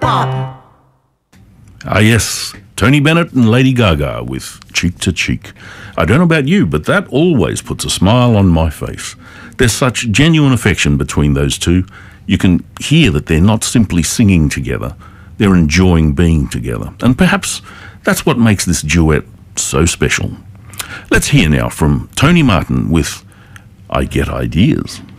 Ah, yes, Tony Bennett and Lady Gaga with Cheek to Cheek. I don't know about you, but that always puts a smile on my face. There's such genuine affection between those two. You can hear that they're not simply singing together, they're enjoying being together. And perhaps that's what makes this duet so special. Let's hear now from Tony Martin with I Get Ideas.